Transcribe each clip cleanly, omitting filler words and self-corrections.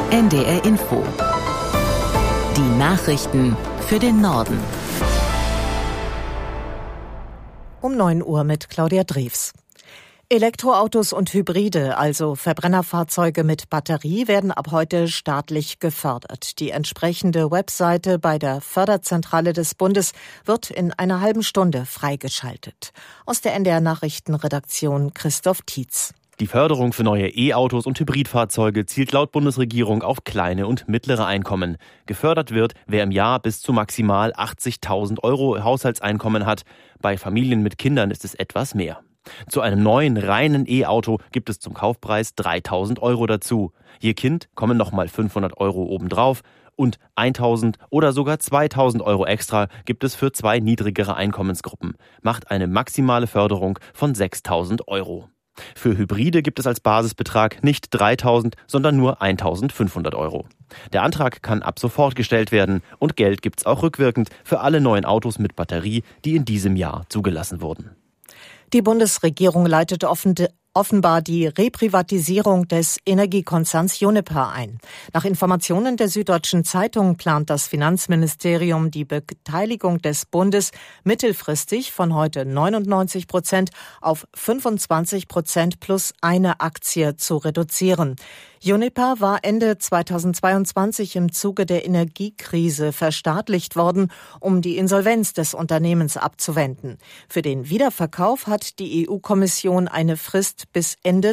NDR Info. Die Nachrichten für den Norden. Um 9 Uhr mit Claudia Drews. Elektroautos und Hybride, also Verbrennerfahrzeuge mit Batterie, werden ab heute staatlich gefördert. Die entsprechende Webseite bei der Förderzentrale des Bundes wird in einer halben Stunde freigeschaltet. Aus der NDR Nachrichtenredaktion Christoph Tietz. Die Förderung für neue E-Autos und Hybridfahrzeuge zielt laut Bundesregierung auf kleine und mittlere Einkommen. Gefördert wird, wer im Jahr bis zu maximal 80.000 € Haushaltseinkommen hat. Bei Familien mit Kindern ist es etwas mehr. Zu einem neuen, reinen E-Auto gibt es zum Kaufpreis 3.000 € dazu. Je Kind kommen nochmal 500 € obendrauf und 1.000 oder sogar 2.000 € extra gibt es für 2 niedrigere Einkommensgruppen. Macht eine maximale Förderung von 6.000 €. Für Hybride gibt es als Basisbetrag nicht 3.000, sondern nur 1.500 €. Der Antrag kann ab sofort gestellt werden und Geld gibt's auch rückwirkend für alle neuen Autos mit Batterie, die in diesem Jahr zugelassen wurden. Die Bundesregierung leitet offenbar die Reprivatisierung des Energiekonzerns Uniper ein. Nach Informationen der Süddeutschen Zeitung plant das Finanzministerium die Beteiligung des Bundes mittelfristig von heute 99% auf 25% plus eine Aktie zu reduzieren. Uniper war Ende 2022 im Zuge der Energiekrise verstaatlicht worden, um die Insolvenz des Unternehmens abzuwenden. Für den Wiederverkauf hat die EU-Kommission eine Frist bis Ende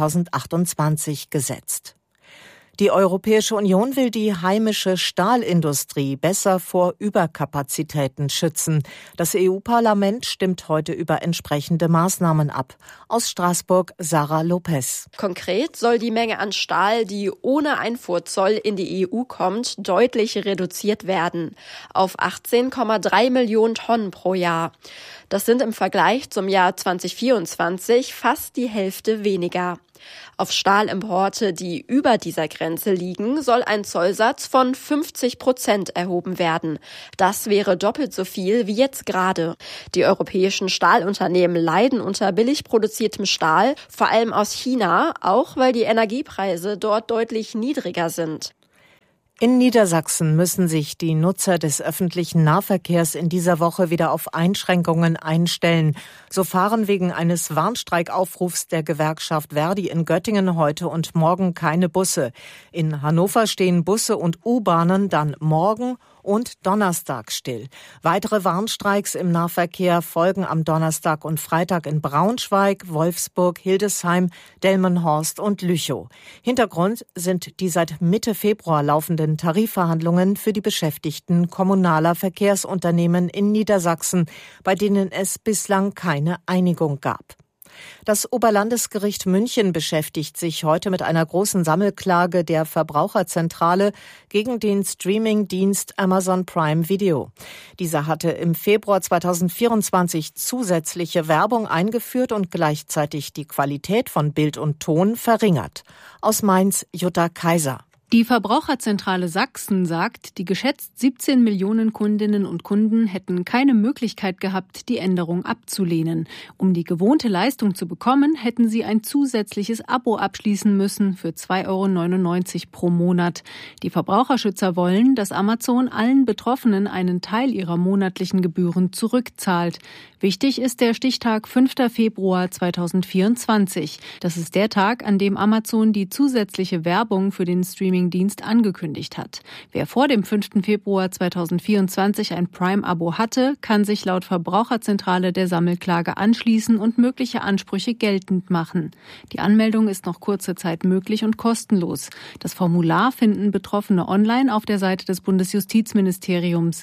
2028 gesetzt. Die Europäische Union will die heimische Stahlindustrie besser vor Überkapazitäten schützen. Das EU-Parlament stimmt heute über entsprechende Maßnahmen ab. Aus Straßburg Sarah Lopez. Konkret soll die Menge an Stahl, die ohne Einfuhrzoll in die EU kommt, deutlich reduziert werden. Auf 18,3 Millionen Tonnen pro Jahr. Das sind im Vergleich zum Jahr 2024 fast die Hälfte weniger. Auf Stahlimporte, die über dieser Grenze liegen, soll ein Zollsatz von 50% erhoben werden. Das wäre doppelt so viel wie jetzt gerade. Die europäischen Stahlunternehmen leiden unter billig produziertem Stahl, vor allem aus China, auch weil die Energiepreise dort deutlich niedriger sind. In Niedersachsen müssen sich die Nutzer des öffentlichen Nahverkehrs in dieser Woche wieder auf Einschränkungen einstellen. So fahren wegen eines Warnstreikaufrufs der Gewerkschaft Verdi in Göttingen heute und morgen keine Busse. In Hannover stehen Busse und U-Bahnen dann morgen und Donnerstag still. Weitere Warnstreiks im Nahverkehr folgen am Donnerstag und Freitag in Braunschweig, Wolfsburg, Hildesheim, Delmenhorst und Lüchow. Hintergrund sind die seit Mitte Februar laufenden Tarifverhandlungen für die Beschäftigten kommunaler Verkehrsunternehmen in Niedersachsen, bei denen es bislang keine Einigung gab. Das Oberlandesgericht München beschäftigt sich heute mit einer großen Sammelklage der Verbraucherzentrale gegen den Streamingdienst Amazon Prime Video. Dieser hatte im Februar 2024 zusätzliche Werbung eingeführt und gleichzeitig die Qualität von Bild und Ton verringert. Aus Mainz Jutta Kaiser. Die Verbraucherzentrale Sachsen sagt, die geschätzt 17 Millionen Kundinnen und Kunden hätten keine Möglichkeit gehabt, die Änderung abzulehnen. Um die gewohnte Leistung zu bekommen, hätten sie ein zusätzliches Abo abschließen müssen für 2,99 € pro Monat. Die Verbraucherschützer wollen, dass Amazon allen Betroffenen einen Teil ihrer monatlichen Gebühren zurückzahlt. Wichtig ist der Stichtag 5. Februar 2024. Das ist der Tag, an dem Amazon die zusätzliche Werbung für den Streamingdienst angekündigt hat. Wer vor dem 5. Februar 2024 ein Prime-Abo hatte, kann sich laut Verbraucherzentrale der Sammelklage anschließen und mögliche Ansprüche geltend machen. Die Anmeldung ist noch kurze Zeit möglich und kostenlos. Das Formular finden Betroffene online auf der Seite des Bundesjustizministeriums.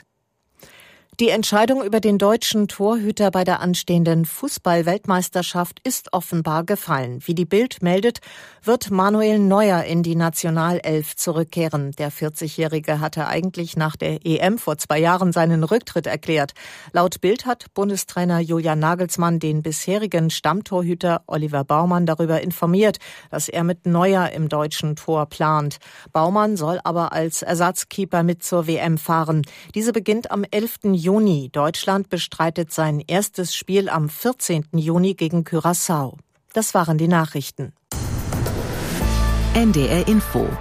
Die Entscheidung über den deutschen Torhüter bei der anstehenden Fußball-Weltmeisterschaft ist offenbar gefallen. Wie die Bild meldet, wird Manuel Neuer in die Nationalelf zurückkehren. Der 40-Jährige hatte eigentlich nach der EM vor 2 Jahren seinen Rücktritt erklärt. Laut Bild hat Bundestrainer Julian Nagelsmann den bisherigen Stammtorhüter Oliver Baumann darüber informiert, dass er mit Neuer im deutschen Tor plant. Baumann soll aber als Ersatzkeeper mit zur WM fahren. Diese beginnt am 11. Juni. Deutschland bestreitet sein erstes Spiel am 14. Juni gegen Curaçao. Das waren die Nachrichten. NDR Info.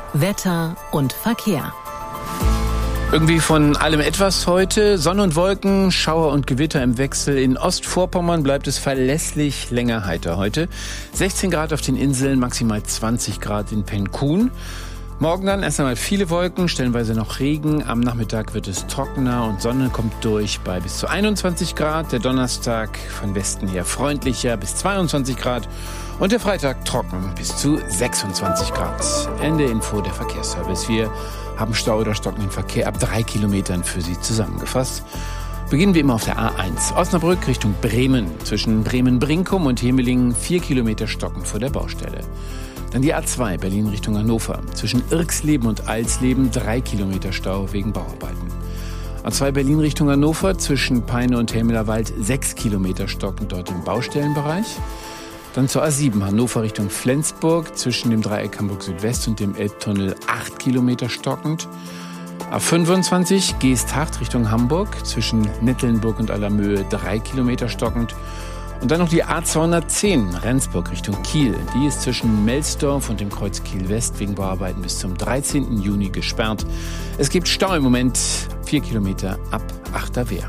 Wetter und Verkehr. Irgendwie von allem etwas heute. Sonne und Wolken, Schauer und Gewitter im Wechsel. In Ostvorpommern bleibt es verlässlich länger heiter heute. 16 Grad auf den Inseln, maximal 20 Grad in Pencun. Morgen dann erst einmal viele Wolken, stellenweise noch Regen. Am Nachmittag wird es trockener und Sonne kommt durch bei bis zu 21 Grad. Der Donnerstag von Westen her freundlicher bis 22 Grad. Und der Freitag trocken bis zu 26 Grad. Ende Info der Verkehrsservice. Wir haben Stau oder stockenden Verkehr ab 3 Kilometern für Sie zusammengefasst. Beginnen wir immer auf der A1. Osnabrück Richtung Bremen. Zwischen Bremen-Brinkum und Hemelingen 4 Kilometer stockend vor der Baustelle. Dann die A2 Berlin Richtung Hannover. Zwischen Irxleben und Alsleben 3 Kilometer Stau wegen Bauarbeiten. A2 Berlin Richtung Hannover. Zwischen Peine und Helmelerwald 6 Kilometer stockend dort im Baustellenbereich. Dann zur A7 Hannover Richtung Flensburg. Zwischen dem Dreieck Hamburg Südwest und dem Elbtunnel 8 Kilometer stockend. A25 Geesthacht Richtung Hamburg. Zwischen Nettelnburg und Allermöhe 3 Kilometer stockend. Und dann noch die A210 Rendsburg Richtung Kiel. Die ist zwischen Melsdorf und dem Kreuz Kiel-West wegen Bauarbeiten bis zum 13. Juni gesperrt. Es gibt Stau im Moment 4 Kilometer ab Achterwehr.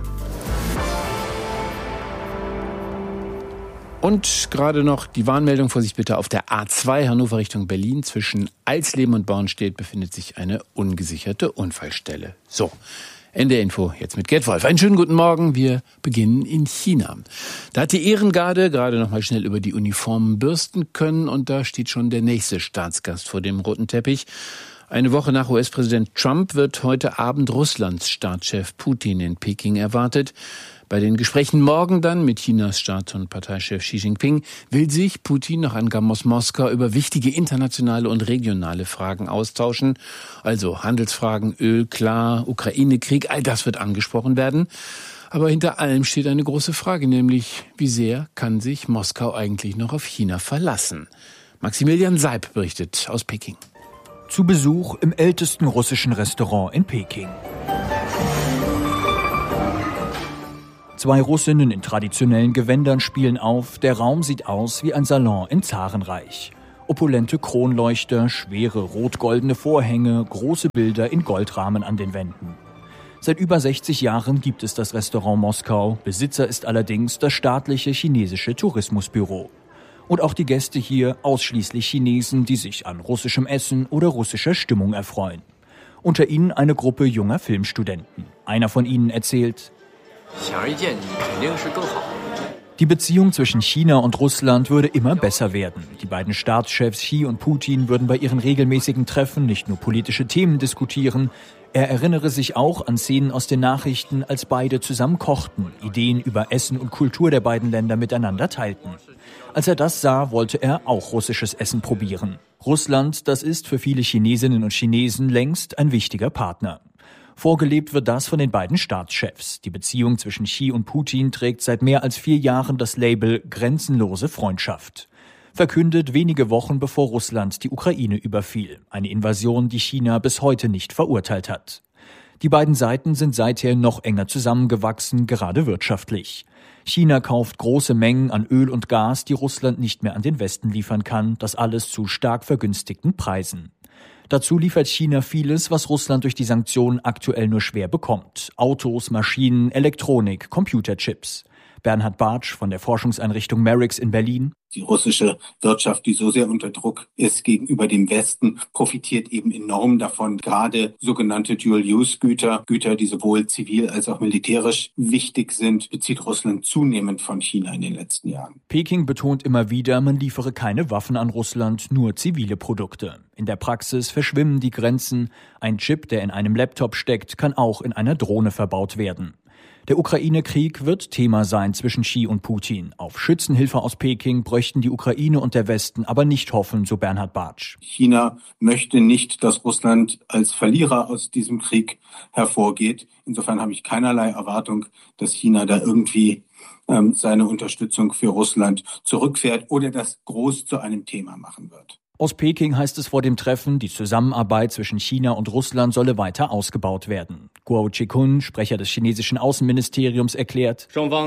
Und gerade noch die Warnmeldung, Vorsicht bitte, auf der A2 Hannover Richtung Berlin. Zwischen Alsleben und Bornstedt befindet sich eine ungesicherte Unfallstelle. So. Ende der Info, jetzt mit Gerd Wolf. Einen schönen guten Morgen, wir beginnen in China. Da hat die Ehrengarde gerade noch mal schnell über die Uniformen bürsten können und da steht schon der nächste Staatsgast vor dem roten Teppich. Eine Woche nach US-Präsident Trump wird heute Abend Russlands Staatschef Putin in Peking erwartet. Bei den Gesprächen morgen dann mit Chinas Staats- und Parteichef Xi Jinping will sich Putin nach Angaben aus Moskau über wichtige internationale und regionale Fragen austauschen. Also Handelsfragen, Öl, klar, Ukraine-Krieg, all das wird angesprochen werden. Aber hinter allem steht eine große Frage, nämlich wie sehr kann sich Moskau eigentlich noch auf China verlassen? Maximilian Seib berichtet aus Peking. Zu Besuch im ältesten russischen Restaurant in Peking. 2 Russinnen in traditionellen Gewändern spielen auf. Der Raum sieht aus wie ein Salon im Zarenreich. Opulente Kronleuchter, schwere rot-goldene Vorhänge, große Bilder in Goldrahmen an den Wänden. Seit über 60 Jahren gibt es das Restaurant Moskau. Besitzer ist allerdings das staatliche chinesische Tourismusbüro. Und auch die Gäste hier ausschließlich Chinesen, die sich an russischem Essen oder russischer Stimmung erfreuen. Unter ihnen eine Gruppe junger Filmstudenten. Einer von ihnen erzählt: Die Beziehung zwischen China und Russland würde immer besser werden. Die beiden Staatschefs Xi und Putin würden bei ihren regelmäßigen Treffen nicht nur politische Themen diskutieren. Er erinnere sich auch an Szenen aus den Nachrichten, als beide zusammen kochten, Ideen über Essen und Kultur der beiden Länder miteinander teilten. Als er das sah, wollte er auch russisches Essen probieren. Russland, das ist für viele Chinesinnen und Chinesen längst ein wichtiger Partner. Vorgelebt wird das von den beiden Staatschefs. Die Beziehung zwischen Xi und Putin trägt seit mehr als 4 Jahren das Label grenzenlose Freundschaft. Verkündet wenige Wochen bevor Russland die Ukraine überfiel. Eine Invasion, die China bis heute nicht verurteilt hat. Die beiden Seiten sind seither noch enger zusammengewachsen, gerade wirtschaftlich. China kauft große Mengen an Öl und Gas, die Russland nicht mehr an den Westen liefern kann. Das alles zu stark vergünstigten Preisen. Dazu liefert China vieles, was Russland durch die Sanktionen aktuell nur schwer bekommt. Autos, Maschinen, Elektronik, Computerchips. Bernhard Bartsch von der Forschungseinrichtung Merix in Berlin. Die russische Wirtschaft, die so sehr unter Druck ist gegenüber dem Westen, profitiert eben enorm davon. Gerade sogenannte Dual-Use-Güter, Güter, die sowohl zivil als auch militärisch wichtig sind, bezieht Russland zunehmend von China in den letzten Jahren. Peking betont immer wieder, man liefere keine Waffen an Russland, nur zivile Produkte. In der Praxis verschwimmen die Grenzen. Ein Chip, der in einem Laptop steckt, kann auch in einer Drohne verbaut werden. Der Ukraine-Krieg wird Thema sein zwischen Xi und Putin. Auf Schützenhilfe aus Peking bräuchten die Ukraine und der Westen aber nicht hoffen, so Bernhard Bartsch. China möchte nicht, dass Russland als Verlierer aus diesem Krieg hervorgeht. Insofern habe ich keinerlei Erwartung, dass China da irgendwie seine Unterstützung für Russland zurückfährt oder das groß zu einem Thema machen wird. Aus Peking heißt es vor dem Treffen, die Zusammenarbeit zwischen China und Russland solle weiter ausgebaut werden. Guo Zhikun, Sprecher des chinesischen Außenministeriums, erklärt,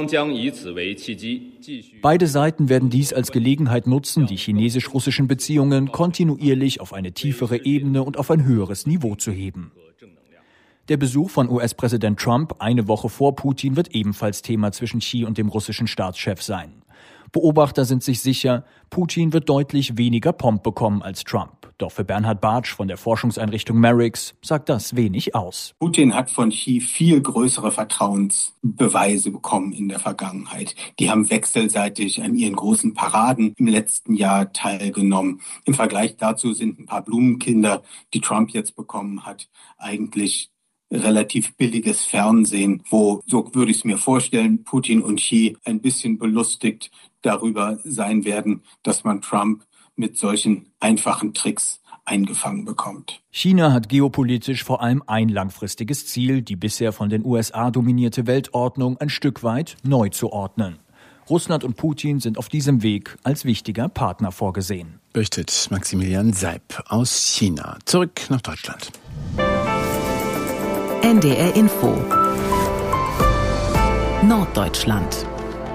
beide Seiten werden dies als Gelegenheit nutzen, die chinesisch-russischen Beziehungen kontinuierlich auf eine tiefere Ebene und auf ein höheres Niveau zu heben. Der Besuch von US-Präsident Trump eine Woche vor Putin wird ebenfalls Thema zwischen Xi und dem russischen Staatschef sein. Beobachter sind sich sicher, Putin wird deutlich weniger Pomp bekommen als Trump. Doch für Bernhard Bartsch von der Forschungseinrichtung Merix sagt das wenig aus. Putin hat von Xi viel größere Vertrauensbeweise bekommen in der Vergangenheit. Die haben wechselseitig an ihren großen Paraden im letzten Jahr teilgenommen. Im Vergleich dazu sind ein paar Blumenkinder, die Trump jetzt bekommen hat, eigentlich relativ billiges Fernsehen, wo, so würde ich es mir vorstellen, Putin und Xi ein bisschen belustigt darüber sein werden, dass man Trump mit solchen einfachen Tricks eingefangen bekommt. China hat geopolitisch vor allem ein langfristiges Ziel, die bisher von den USA dominierte Weltordnung ein Stück weit neu zu ordnen. Russland und Putin sind auf diesem Weg als wichtiger Partner vorgesehen. Berichtet Maximilian Seib aus China. Zurück nach Deutschland. NDR Info Norddeutschland.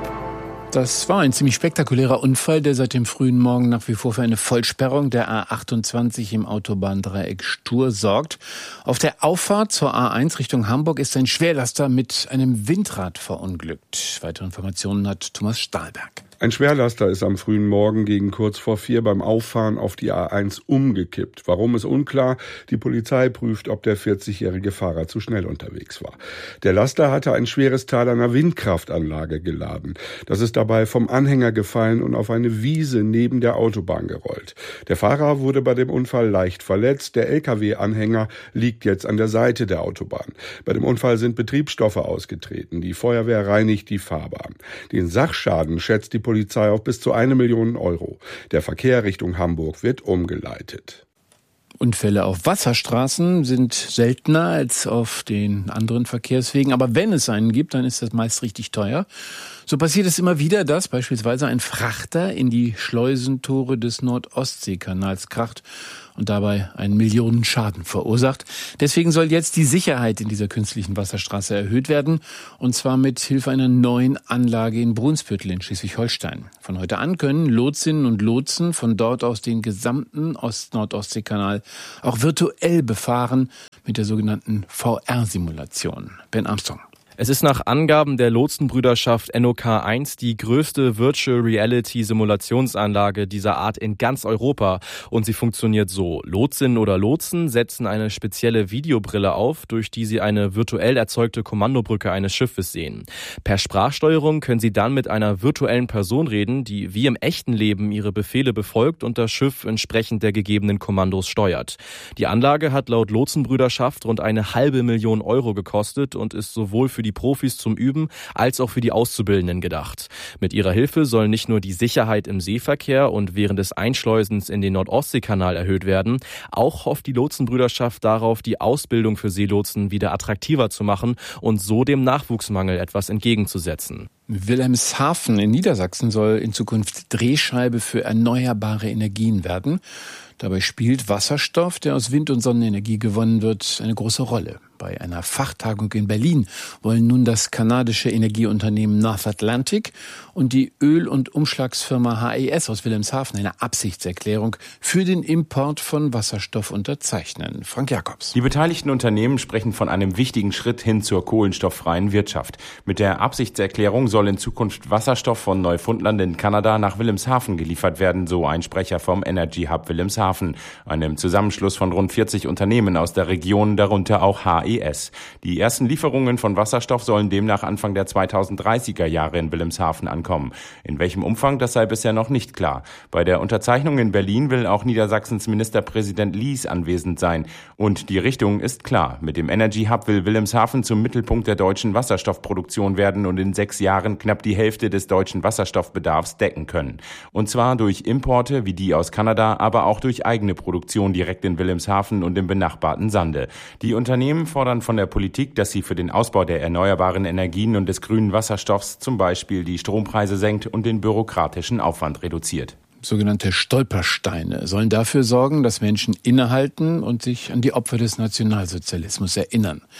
Das war ein ziemlich spektakulärer Unfall, der seit dem frühen Morgen nach wie vor für eine Vollsperrung der A28 im Autobahndreieck Stur sorgt. Auf der Auffahrt zur A1 Richtung Hamburg ist ein Schwerlaster mit einem Windrad verunglückt. Weitere Informationen hat Thomas Stahlberg. Ein Schwerlaster ist am frühen Morgen gegen kurz vor 4 beim Auffahren auf die A1 umgekippt. Warum, ist unklar. Die Polizei prüft, ob der 40-jährige Fahrer zu schnell unterwegs war. Der Laster hatte ein schweres Teil einer Windkraftanlage geladen. Das ist dabei vom Anhänger gefallen und auf eine Wiese neben der Autobahn gerollt. Der Fahrer wurde bei dem Unfall leicht verletzt. Der LKW-Anhänger liegt jetzt an der Seite der Autobahn. Bei dem Unfall sind Betriebsstoffe ausgetreten. Die Feuerwehr reinigt die Fahrbahn. Den Sachschaden schätzt die Polizei auf bis zu 1 Million Euro. Der Verkehr Richtung Hamburg wird umgeleitet. Unfälle auf Wasserstraßen sind seltener als auf den anderen Verkehrswegen. Aber wenn es einen gibt, dann ist das meist richtig teuer. So passiert es immer wieder, dass beispielsweise ein Frachter in die Schleusentore des Nord-Ostsee-Kanals kracht und dabei einen Millionenschaden verursacht. Deswegen soll jetzt die Sicherheit in dieser künstlichen Wasserstraße erhöht werden, und zwar mit Hilfe einer neuen Anlage in Brunsbüttel in Schleswig-Holstein. Von heute an können Lotsinnen und Lotsen von dort aus den gesamten Ost-Nord-Ostsee-Kanal auch virtuell befahren mit der sogenannten VR-Simulation. Ben Armstrong. Es ist nach Angaben der Lotsenbrüderschaft NOK1 die größte Virtual Reality Simulationsanlage dieser Art in ganz Europa. Und sie funktioniert so. Lotsinnen oder Lotsen setzen eine spezielle Videobrille auf, durch die sie eine virtuell erzeugte Kommandobrücke eines Schiffes sehen. Per Sprachsteuerung können sie dann mit einer virtuellen Person reden, die wie im echten Leben ihre Befehle befolgt und das Schiff entsprechend der gegebenen Kommandos steuert. Die Anlage hat laut Lotsenbrüderschaft rund 500.000 Euro gekostet und ist sowohl für die Profis zum Üben als auch für die Auszubildenden gedacht. Mit ihrer Hilfe soll nicht nur die Sicherheit im Seeverkehr und während des Einschleusens in den Nord-Ostsee-Kanal erhöht werden, auch hofft die Lotsenbrüderschaft darauf, die Ausbildung für Seelotsen wieder attraktiver zu machen und so dem Nachwuchsmangel etwas entgegenzusetzen. Wilhelmshaven in Niedersachsen soll in Zukunft Drehscheibe für erneuerbare Energien werden. Dabei spielt Wasserstoff, der aus Wind- und Sonnenenergie gewonnen wird, eine große Rolle. Bei einer Fachtagung in Berlin wollen nun das kanadische Energieunternehmen North Atlantic und die Öl- und Umschlagsfirma HES aus Wilhelmshaven eine Absichtserklärung für den Import von Wasserstoff unterzeichnen. Frank Jakobs. Die beteiligten Unternehmen sprechen von einem wichtigen Schritt hin zur kohlenstofffreien Wirtschaft. Mit der Absichtserklärung soll in Zukunft Wasserstoff von Neufundland in Kanada nach Wilhelmshaven geliefert werden, so ein Sprecher vom Energy Hub Wilhelmshaven, einem Zusammenschluss von rund 40 Unternehmen aus der Region, darunter auch HES. Die ersten Lieferungen von Wasserstoff sollen demnach Anfang der 2030er Jahre in Wilhelmshaven ankommen. In welchem Umfang, das sei bisher noch nicht klar. Bei der Unterzeichnung in Berlin will auch Niedersachsens Ministerpräsident Lies anwesend sein. Und die Richtung ist klar. Mit dem Energy Hub will Wilhelmshaven zum Mittelpunkt der deutschen Wasserstoffproduktion werden und in 6 Jahren knapp die Hälfte des deutschen Wasserstoffbedarfs decken können. Und zwar durch Importe wie die aus Kanada, aber auch durch eigene Produktion direkt in Wilhelmshaven und im benachbarten Sande. Die Unternehmen fordern von der Politik, dass sie für den Ausbau der erneuerbaren Energien und des grünen Wasserstoffs zum Beispiel die Strompreise senkt und den bürokratischen Aufwand reduziert. Sogenannte Stolpersteine sollen dafür sorgen, dass Menschen innehalten und sich an die Opfer des Nationalsozialismus erinnern.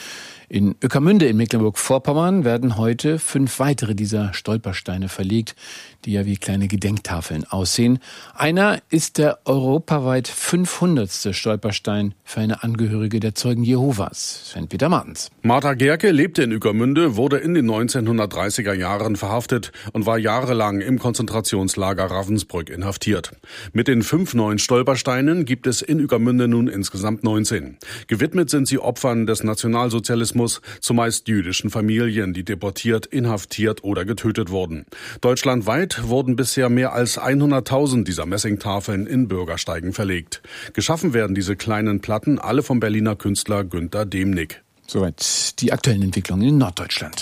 In Ueckermünde in Mecklenburg-Vorpommern werden heute 5 weitere dieser Stolpersteine verlegt, die ja wie kleine Gedenktafeln aussehen. Einer ist der europaweit 500. Stolperstein für eine Angehörige der Zeugen Jehovas. Sven-Peter Martens. Martha Gerke lebte in Ueckermünde, wurde in den 1930er Jahren verhaftet und war jahrelang im Konzentrationslager Ravensbrück inhaftiert. Mit den 5 neuen Stolpersteinen gibt es in Ueckermünde nun insgesamt 19. Gewidmet sind sie Opfern des Nationalsozialismus, zumeist jüdischen Familien, die deportiert, inhaftiert oder getötet wurden. Deutschlandweit wurden bisher mehr als 100.000 dieser Messingtafeln in Bürgersteigen verlegt. Geschaffen werden diese kleinen Platten alle vom Berliner Künstler Günter Demnig. Soweit die aktuellen Entwicklungen in Norddeutschland.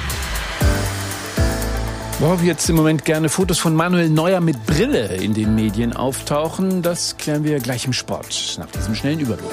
Wo jetzt im Moment gerne Fotos von Manuel Neuer mit Brille in den Medien auftauchen, das klären wir gleich im Sport, nach diesem schnellen Überblick.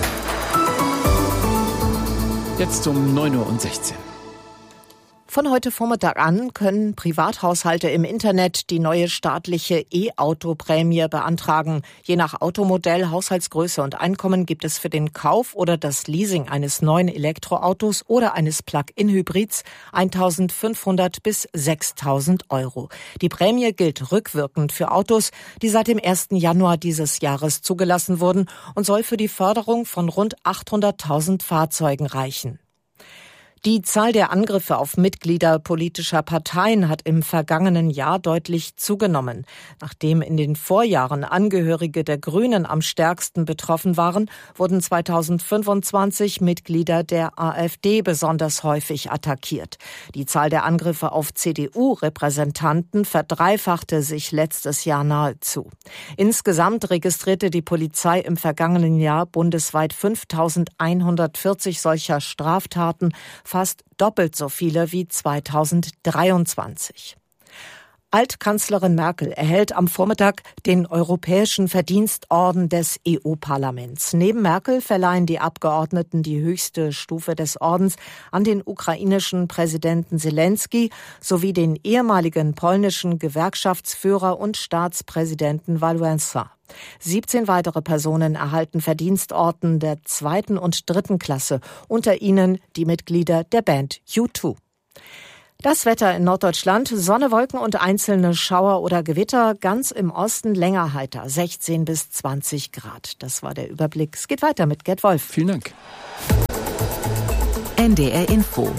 Jetzt um 9:16 Uhr. Von heute Vormittag an können Privathaushalte im Internet die neue staatliche E-Auto-Prämie beantragen. Je nach Automodell, Haushaltsgröße und Einkommen gibt es für den Kauf oder das Leasing eines neuen Elektroautos oder eines Plug-in-Hybrids 1.500 bis 6.000 Euro. Die Prämie gilt rückwirkend für Autos, die seit dem 1. Januar dieses Jahres zugelassen wurden und soll für die Förderung von rund 800.000 Fahrzeugen reichen. Die Zahl der Angriffe auf Mitglieder politischer Parteien hat im vergangenen Jahr deutlich zugenommen. Nachdem in den Vorjahren Angehörige der Grünen am stärksten betroffen waren, wurden 2025 Mitglieder der AfD besonders häufig attackiert. Die Zahl der Angriffe auf CDU-Repräsentanten verdreifachte sich letztes Jahr nahezu. Insgesamt registrierte die Polizei im vergangenen Jahr bundesweit 5.140 solcher Straftaten, fast doppelt so viele wie 2023. Altkanzlerin Merkel erhält am Vormittag den Europäischen Verdienstorden des EU-Parlaments. Neben Merkel verleihen die Abgeordneten die höchste Stufe des Ordens an den ukrainischen Präsidenten Selenskyj sowie den ehemaligen polnischen Gewerkschaftsführer und Staatspräsidenten Wałęsa. 17 weitere Personen erhalten Verdienstorden der 2. und 3. Klasse, unter ihnen die Mitglieder der Band U2. Das Wetter in Norddeutschland: Sonne, Wolken und einzelne Schauer oder Gewitter, ganz im Osten länger heiter, 16 bis 20 Grad. Das war der Überblick. Es geht weiter mit Gerd Wolf. Vielen Dank. NDR Info.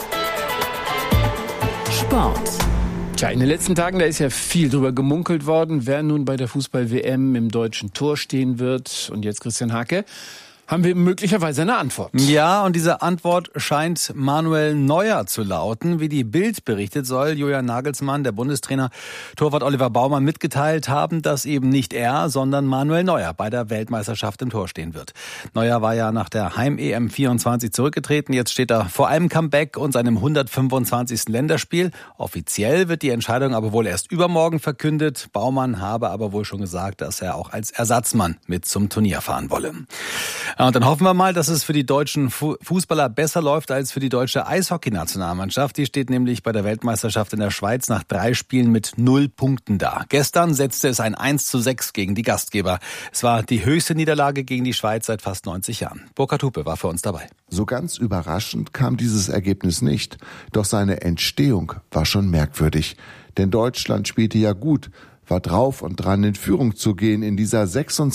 Sport. Tja, in den letzten Tagen, da ist ja viel drüber gemunkelt worden, wer nun bei der Fußball-WM im deutschen Tor stehen wird. Und jetzt, Christian Hake, haben wir möglicherweise eine Antwort. Ja, und diese Antwort scheint Manuel Neuer zu lauten. Wie die Bild berichtet, soll Julian Nagelsmann, der Bundestrainer, Torwart Oliver Baumann mitgeteilt haben, dass eben nicht er, sondern Manuel Neuer bei der Weltmeisterschaft im Tor stehen wird. Neuer war ja nach der Heim-EM 24 zurückgetreten. Jetzt steht er vor einem Comeback und seinem 125. Länderspiel. Offiziell wird die Entscheidung aber wohl erst übermorgen verkündet. Baumann habe aber wohl schon gesagt, dass er auch als Ersatzmann mit zum Turnier fahren wolle. Und dann hoffen wir mal, dass es für die deutschen Fußballer besser läuft als für die deutsche Eishockey-Nationalmannschaft. Die steht nämlich bei der Weltmeisterschaft in der Schweiz nach 3 Spielen mit 0 Punkten da. Gestern setzte es ein 1:6 gegen die Gastgeber. Es war die höchste Niederlage gegen die Schweiz seit fast 90 Jahren. Burkhard Hupe war für uns dabei. So ganz überraschend kam dieses Ergebnis nicht. Doch seine Entstehung war schon merkwürdig. Denn Deutschland spielte ja gut, war drauf und dran, in Führung zu gehen in dieser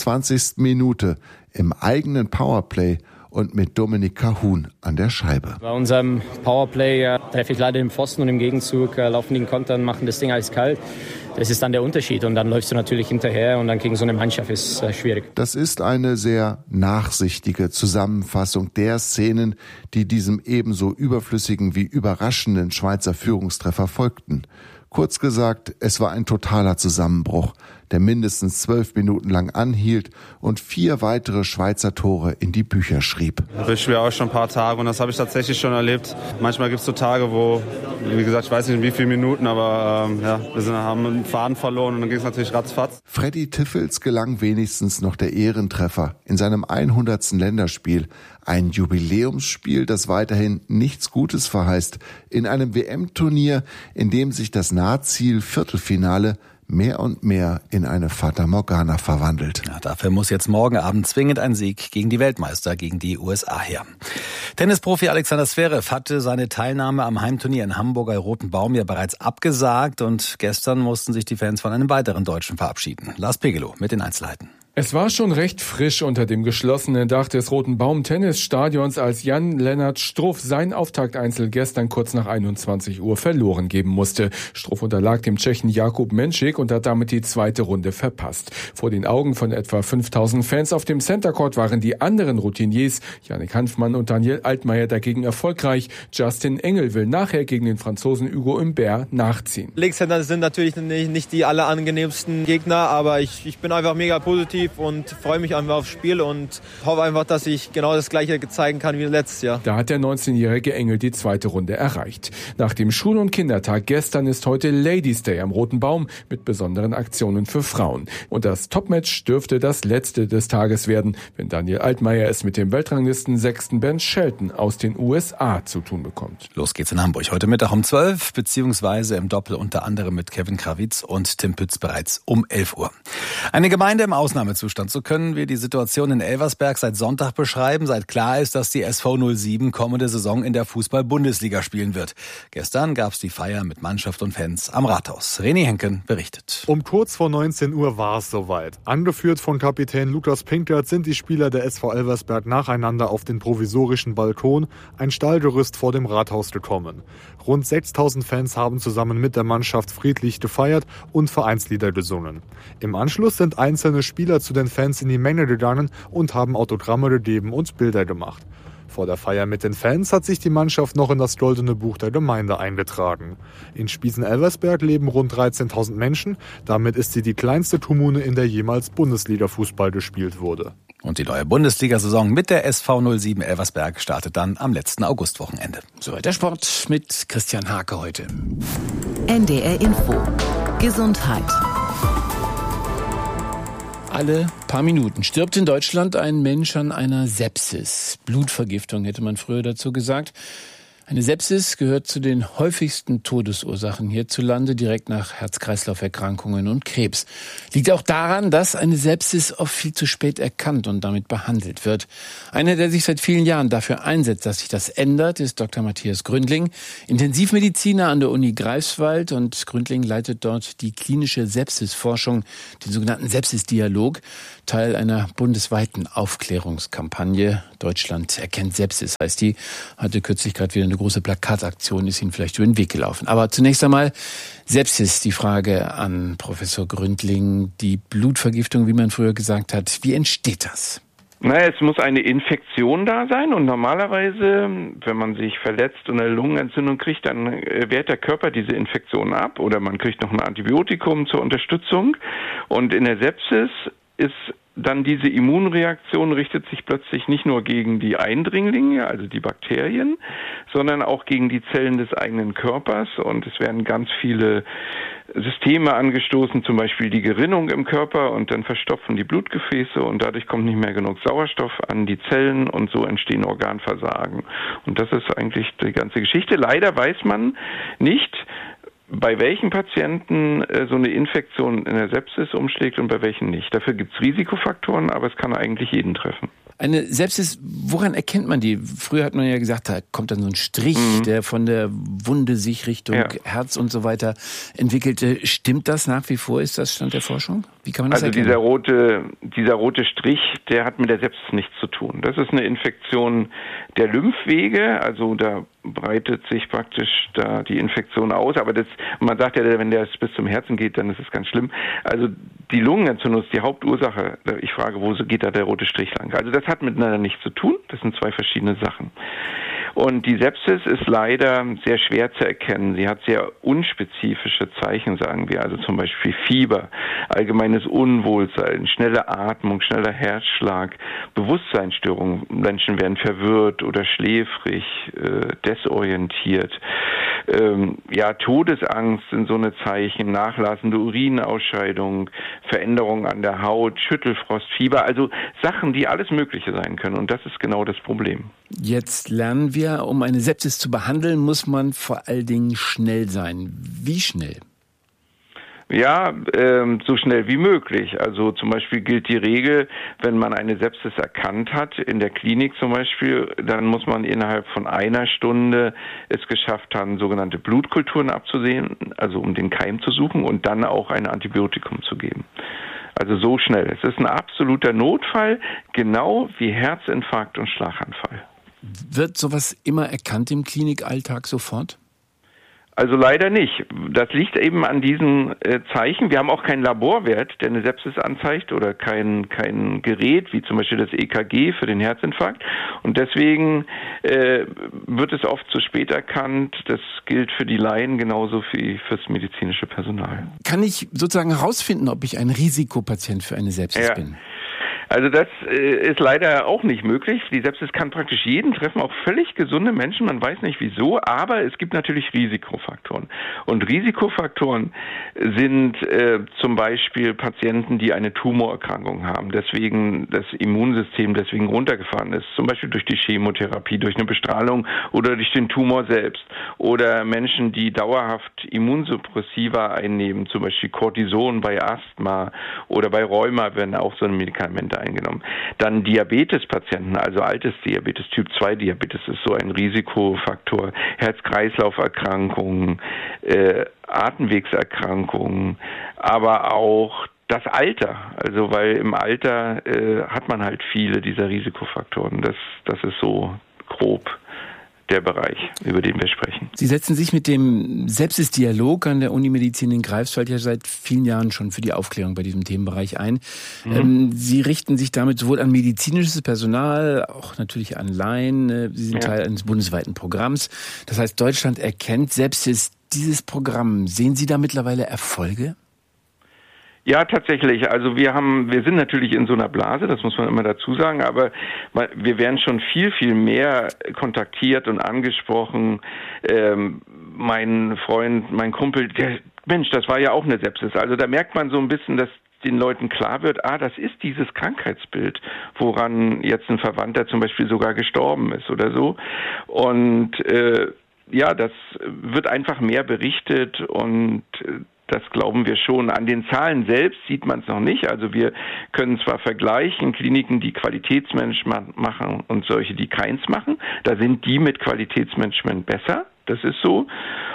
26. Minute im eigenen Powerplay und mit Dominik Kahun an der Scheibe. Bei unserem Powerplay treffe ich leider den Pfosten und im Gegenzug laufen die in Konter und machen das Ding eiskalt. Das ist dann der Unterschied und dann läufst du natürlich hinterher und dann gegen so eine Mannschaft ist schwierig. Das ist eine sehr nachsichtige Zusammenfassung der Szenen, die diesem ebenso überflüssigen wie überraschenden Schweizer Führungstreffer folgten. Kurz gesagt, es war ein totaler Zusammenbruch, der mindestens 12 Minuten lang anhielt und 4 weitere Schweizer Tore in die Bücher schrieb. Ich spiele auch schon ein paar Tage und das habe ich tatsächlich schon erlebt. Manchmal gibt es so Tage, wo, wie gesagt, ich weiß nicht in wie viele Minuten, aber wir haben einen Faden verloren und dann ging es natürlich ratzfatz. Freddy Tiffels gelang wenigstens noch der Ehrentreffer in seinem 100. Länderspiel. Ein Jubiläumsspiel, das weiterhin nichts Gutes verheißt, in einem WM-Turnier, in dem sich das Nahziel Viertelfinale mehr und mehr in eine Fata Morgana verwandelt. Ja, dafür muss jetzt morgen Abend zwingend ein Sieg gegen die Weltmeister, gegen die USA her. Tennisprofi Alexander Zverev hatte seine Teilnahme am Heimturnier in Hamburg bei Roten Baum ja bereits abgesagt und gestern mussten sich die Fans von einem weiteren Deutschen verabschieden. Lars Pegelow mit den Einzelheiten. Es war schon recht frisch unter dem geschlossenen Dach des Roten Baum Tennisstadions, als Jan-Lennart Struff sein Auftakteinzel gestern kurz nach 21 Uhr verloren geben musste. Struff unterlag dem Tschechen Jakub Menšík und hat damit die zweite Runde verpasst. Vor den Augen von etwa 5000 Fans auf dem Centercourt waren die anderen Routiniers, Jannik Hanfmann und Daniel Altmaier, dagegen erfolgreich. Justin Engel will nachher gegen den Franzosen Hugo Humbert nachziehen. Linkshänder sind natürlich nicht die allerangenehmsten Gegner, aber ich bin einfach mega positiv und freue mich einfach aufs Spiel und hoffe einfach, dass ich genau das Gleiche zeigen kann wie letztes Jahr. Da hat der 19-jährige Engel die zweite Runde erreicht. Nach dem Schul- und Kindertag gestern ist heute Ladies Day am Roten Baum mit besonderen Aktionen für Frauen. Und das Topmatch dürfte das letzte des Tages werden, wenn Daniel Altmaier es mit dem Weltranglisten 6. Ben Shelton aus den USA zu tun bekommt. Los geht's in Hamburg heute Mittag um 12, beziehungsweise im Doppel unter anderem mit Kevin Krawitz und Tim Pütz bereits um 11 Uhr. Eine Gemeinde im Ausnahmezustand. So können wir die Situation in Elversberg seit Sonntag beschreiben, seit klar ist, dass die SV 07 kommende Saison in der Fußball-Bundesliga spielen wird. Gestern gab's die Feier mit Mannschaft und Fans am Rathaus. René Henken berichtet. Um kurz vor 19 Uhr war es soweit. Angeführt von Kapitän Lukas Pinkert sind die Spieler der SV Elversberg nacheinander auf den provisorischen Balkon, ein Stallgerüst vor dem Rathaus gekommen. Rund 6000 Fans haben zusammen mit der Mannschaft friedlich gefeiert und Vereinslieder gesungen. Im Anschluss sind einzelne Spieler zu den Fans in die Menge gegangen und haben Autogramme gegeben und Bilder gemacht. Vor der Feier mit den Fans hat sich die Mannschaft noch in das Goldene Buch der Gemeinde eingetragen. In Spiesen-Elversberg leben rund 13.000 Menschen. Damit ist sie die kleinste Kommune, in der jemals Bundesliga-Fußball gespielt wurde. Und die neue Bundesliga-Saison mit der SV 07 Elversberg startet dann am letzten Augustwochenende. Soweit der Sport mit Christian Hake heute. NDR Info. Gesundheit. Alle paar Minuten stirbt in Deutschland ein Mensch an einer Sepsis. Blutvergiftung hätte man früher dazu gesagt. Eine Sepsis gehört zu den häufigsten Todesursachen hierzulande, direkt nach Herz-Kreislauf-Erkrankungen und Krebs. Liegt auch daran, dass eine Sepsis oft viel zu spät erkannt und damit behandelt wird. Einer, der sich seit vielen Jahren dafür einsetzt, dass sich das ändert, ist Dr. Matthias Gründling, Intensivmediziner an der Uni Greifswald, und Gründling leitet dort die klinische Sepsisforschung, den sogenannten Sepsisdialog, Teil einer bundesweiten Aufklärungskampagne. Deutschland erkennt Sepsis, heißt die, hatte kürzlich gerade wieder eine große Plakataktion, ist Ihnen vielleicht über den Weg gelaufen. Aber zunächst einmal Sepsis, die Frage an Professor Gründling, die Blutvergiftung, wie man früher gesagt hat. Wie entsteht das? Naja, es muss eine Infektion da sein und normalerweise, wenn man sich verletzt und eine Lungenentzündung kriegt, dann wehrt der Körper diese Infektion ab oder man kriegt noch ein Antibiotikum zur Unterstützung. Und in der Sepsis ist dann diese Immunreaktion, richtet sich plötzlich nicht nur gegen die Eindringlinge, also die Bakterien, sondern auch gegen die Zellen des eigenen Körpers, und es werden ganz viele Systeme angestoßen, zum Beispiel die Gerinnung im Körper, und dann verstopfen die Blutgefäße und dadurch kommt nicht mehr genug Sauerstoff an die Zellen und so entstehen Organversagen. Und das ist eigentlich die ganze Geschichte. Leider weiß man nicht, bei welchen Patienten so eine Infektion in der Sepsis umschlägt und bei welchen nicht. Dafür gibt es Risikofaktoren, aber es kann eigentlich jeden treffen. Eine Sepsis, woran erkennt man die? Früher hat man ja gesagt, da kommt dann so ein Strich, der von der Wunde sich Richtung Herz und so weiter entwickelte. Stimmt das nach wie vor? Ist das Stand der Forschung? Wie kann man das erkennen? Dieser rote Strich, der hat mit der Sepsis nichts zu tun. Das ist eine Infektion der Lymphwege, also da breitet sich praktisch da die Infektion aus, aber man sagt ja, wenn der bis zum Herzen geht, dann ist es ganz schlimm. Also die Lungenentzündung ist die Hauptursache. Ich frage, wo geht da der rote Strich lang? Also das hat miteinander nichts zu tun, das sind zwei verschiedene Sachen. Und die Sepsis ist leider sehr schwer zu erkennen. Sie hat sehr unspezifische Zeichen, sagen wir, also zum Beispiel Fieber, allgemeines Unwohlsein, schnelle Atmung, schneller Herzschlag, Bewusstseinsstörungen. Menschen werden verwirrt oder schläfrig, desorientiert. Todesangst sind so eine Zeichen, nachlassende Urinausscheidung, Veränderungen an der Haut, Schüttelfrost, Fieber, also Sachen, die alles Mögliche sein können. Und das ist genau das Problem. Jetzt lernen wir, um eine Sepsis zu behandeln, muss man vor allen Dingen schnell sein. Wie schnell? Ja, so schnell wie möglich. Also zum Beispiel gilt die Regel, wenn man eine Sepsis erkannt hat, in der Klinik zum Beispiel, dann muss man innerhalb von 1 Stunde es geschafft haben, sogenannte Blutkulturen abzusehen, also um den Keim zu suchen und dann auch ein Antibiotikum zu geben. Also so schnell. Es ist ein absoluter Notfall, genau wie Herzinfarkt und Schlaganfall. Wird sowas immer erkannt im Klinikalltag sofort? Also leider nicht. Das liegt eben an diesen Zeichen. Wir haben auch keinen Laborwert, der eine Sepsis anzeigt oder kein Gerät, wie zum Beispiel das EKG für den Herzinfarkt. Und deswegen wird es oft zu spät erkannt. Das gilt für die Laien genauso wie fürs medizinische Personal. Kann ich sozusagen herausfinden, ob ich ein Risikopatient für eine Sepsis bin? Also das ist leider auch nicht möglich. Die Sepsis kann praktisch jeden treffen, auch völlig gesunde Menschen. Man weiß nicht wieso, aber es gibt natürlich Risikofaktoren. Und Risikofaktoren sind zum Beispiel Patienten, die eine Tumorerkrankung haben, deswegen das Immunsystem deswegen runtergefahren ist, zum Beispiel durch die Chemotherapie, durch eine Bestrahlung oder durch den Tumor selbst. Oder Menschen, die dauerhaft Immunsuppressiva einnehmen, zum Beispiel Cortison bei Asthma oder bei Rheuma werden auch so Medikamente eingenommen. Dann Diabetespatienten, also altes Diabetes, Typ 2 Diabetes ist so ein Risikofaktor, Herz-Kreislauf-Erkrankungen, Atemwegserkrankungen, aber auch das Alter, also weil im Alter hat man halt viele dieser Risikofaktoren. Das ist so grob der Bereich, über den wir sprechen. Sie setzen sich mit dem Sepsis-Dialog an der Unimedizin in Greifswald ja seit vielen Jahren schon für die Aufklärung bei diesem Themenbereich ein. Sie richten sich damit sowohl an medizinisches Personal, auch natürlich an Laien. Sie sind Teil eines bundesweiten Programms. Das heißt, Deutschland erkennt Sepsis. Dieses Programm, sehen Sie da mittlerweile Erfolge? Ja, tatsächlich. Also wir sind natürlich in so einer Blase, das muss man immer dazu sagen, aber wir werden schon viel, viel mehr kontaktiert und angesprochen. Mein Freund, mein Kumpel, Mensch, das war ja auch eine Sepsis. Also da merkt man so ein bisschen, dass den Leuten klar wird, das ist dieses Krankheitsbild, woran jetzt ein Verwandter zum Beispiel sogar gestorben ist oder so. Und das wird einfach mehr berichtet und das glauben wir schon. An den Zahlen selbst sieht man es noch nicht. Also wir können zwar vergleichen, Kliniken, die Qualitätsmanagement machen und solche, die keins machen. Da sind die mit Qualitätsmanagement besser. Das ist so.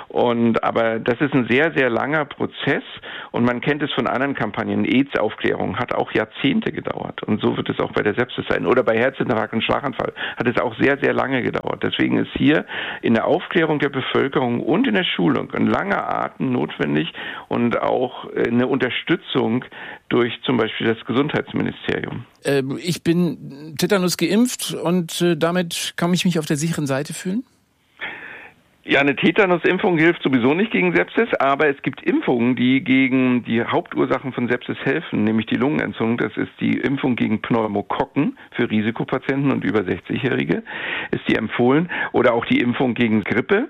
Aber das ist ein sehr, sehr langer Prozess und man kennt es von anderen Kampagnen. AIDS-Aufklärung hat auch Jahrzehnte gedauert und so wird es auch bei der Sepsis sein. Oder bei Herzinfarkt und Schlaganfall hat es auch sehr, sehr lange gedauert. Deswegen ist hier in der Aufklärung der Bevölkerung und in der Schulung ein langer Atem notwendig und auch eine Unterstützung durch zum Beispiel das Gesundheitsministerium. Ich bin Tetanus geimpft und damit kann ich mich auf der sicheren Seite fühlen? Ja, eine Tetanusimpfung hilft sowieso nicht gegen Sepsis, aber es gibt Impfungen, die gegen die Hauptursachen von Sepsis helfen, nämlich die Lungenentzündung. Das ist die Impfung gegen Pneumokokken für Risikopatienten und über 60-Jährige, ist die empfohlen. Oder auch die Impfung gegen Grippe.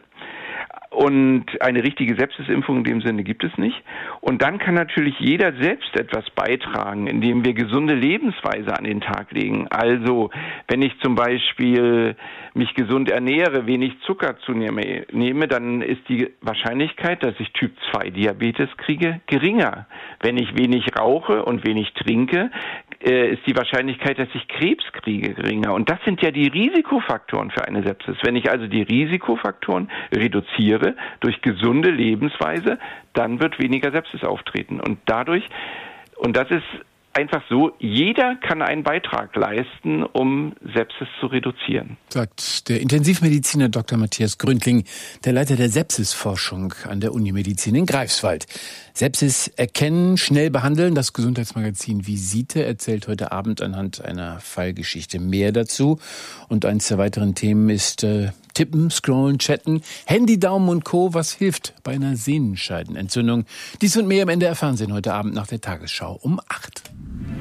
Und eine richtige Sepsisimpfung in dem Sinne gibt es nicht. Und dann kann natürlich jeder selbst etwas beitragen, indem wir gesunde Lebensweise an den Tag legen. Also, wenn ich zum Beispiel mich gesund ernähre, wenig Zucker nehme, dann ist die Wahrscheinlichkeit, dass ich Typ 2 Diabetes kriege, geringer. Wenn ich wenig rauche und wenig trinke, ist die Wahrscheinlichkeit, dass ich Krebs kriege, geringer. Und das sind ja die Risikofaktoren für eine Sepsis. Wenn ich also die Risikofaktoren reduziere durch gesunde Lebensweise, dann wird weniger Sepsis auftreten. Und das ist einfach so, jeder kann einen Beitrag leisten, um Sepsis zu reduzieren. Sagt der Intensivmediziner Dr. Matthias Gründling, der Leiter der Sepsisforschung an der Unimedizin in Greifswald. Sepsis erkennen, schnell behandeln. Das Gesundheitsmagazin Visite erzählt heute Abend anhand einer Fallgeschichte mehr dazu. Und eins der weiteren Themen ist Tippen, Scrollen, Chatten, Handy, Daumen und Co. Was hilft bei einer Sehnenscheidenentzündung? Dies und mehr im NDR Fernsehen heute Abend nach der Tagesschau um 8.